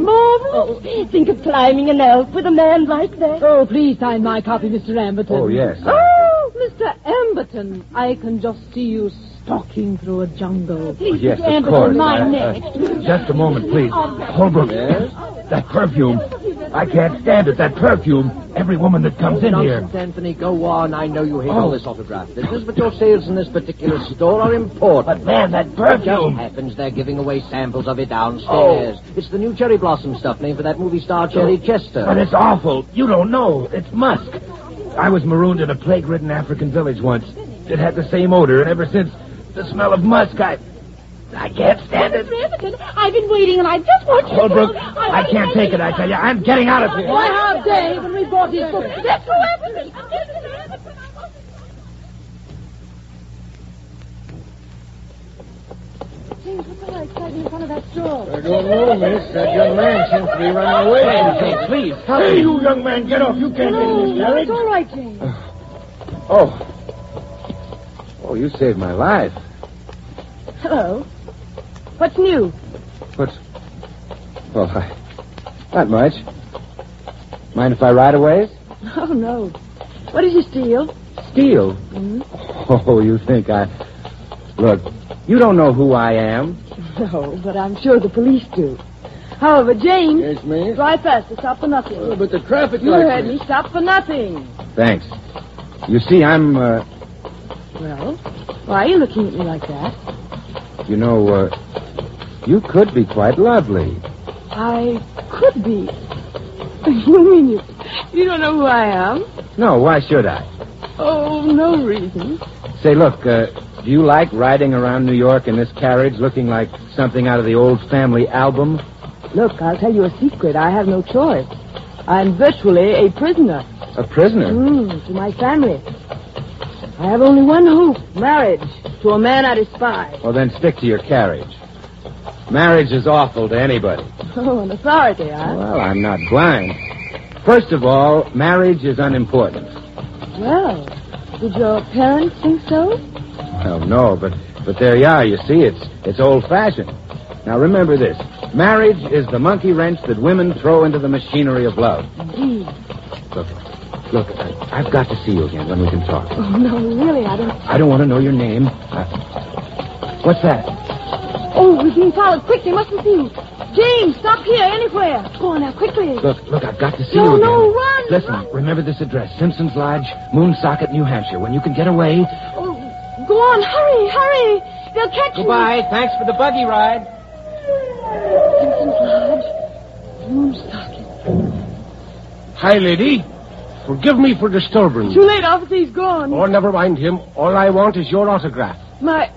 marvelous. Think of climbing an elf with a man like that. Oh, please sign my copy, Mr. Amberton. Oh, yes. Oh, Mr. Amberton, I can just see you stalking through a jungle. Please, Yes, Mr. of Amberton, course. my neck. Just a moment, please. Holbrook, that perfume. I can't stand it, that perfume. Every woman that comes in here. Nonsense, Anthony, go on. I know you hate all this autograph business, but your sales in this particular store are important. But, man, that It just perfume. happens they're giving away samples of it downstairs. It's the new cherry blossom stuff named for that movie star Cherry Chester. But it's awful. You don't know. It's musk. I was marooned in a plague-ridden African village once. It had the same odor, and ever since, the smell of musk, I can't stand it. Mr. Amberton, I've been waiting, and I just want you Holbrook, to... I can't take it, I tell you. I'm getting out of here. Why, how dare when we bought his book? That's so Amberton. James, what's all that excitement in front of that store? I don't know, miss. That young man seems to be running away. Hey, please, help me. Hey, you young man, get off. You can't get in this carriage. It's all right, James. Oh, you saved my life. Hello. What's new? Well, not much. Mind if I ride a ways? Oh, no. What did you steal? Steal? Oh, you think I... Look, you don't know who I am. No, but I'm sure the police do. However, James... Yes, miss. Drive faster. Stop for nothing. Oh, but the traffic You lights... heard me. Stop for nothing. Thanks. You see, I'm, Well, why are you looking at me like that? you know, you could be quite lovely. I could be. You mean you don't know who I am? No, why should I? Oh, no reason. Say, look, do you like riding around New York in this carriage looking like something out of the old family album? Look, I'll tell you a secret. I have no choice. I'm virtually a prisoner. A prisoner? To my family. I have only one hope, marriage to a man I despise. Well, then stick to your carriage. Marriage is awful to anybody. Oh, an authority, huh? Well, I'm not blind. First of all, marriage is unimportant. Well, did your parents think so? Well, no, but there you are. You see, it's old-fashioned. Now, remember this. Marriage is the monkey wrench that women throw into the machinery of love. Indeed. Look, I've got to see you again when we can talk. Oh, no, really, I don't want to know your name. What's that? Oh, we're being followed. Quick, they mustn't see you. James, stop here, anywhere. Go on now, quickly. Look, I've got to see No, you again. no, run, Listen, run. remember this address, Simpson's Lodge, Moonsocket, New Hampshire. When you can get away... Oh, go on, hurry. They'll catch Goodbye. Thanks for the buggy ride. you. Simpson's Lodge. Moonsocket. Hi, lady. Forgive me for disturbing Too you. late, officer, he's gone. Oh, never mind him. All I want is your autograph. My...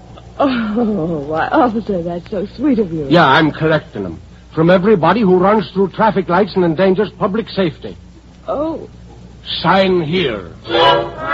Oh, why, officer, that's so sweet of you. Yeah, I'm collecting them. From everybody who runs through traffic lights and endangers public safety. Oh. Sign here.